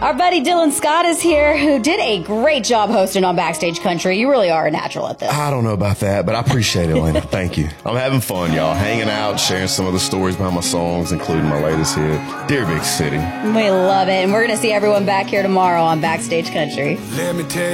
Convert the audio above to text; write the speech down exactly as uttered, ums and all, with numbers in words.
Our buddy Dylan Scott is here, who did a great job hosting on Backstage Country. You really are a natural at this. I don't know about that, but I appreciate it, Lena. Thank you. I'm having fun, y'all. Hanging out, sharing some of the stories behind my songs, including my latest hit, Dear Big City. We love it. And we're going to see everyone back here tomorrow on Backstage Country. Let me tell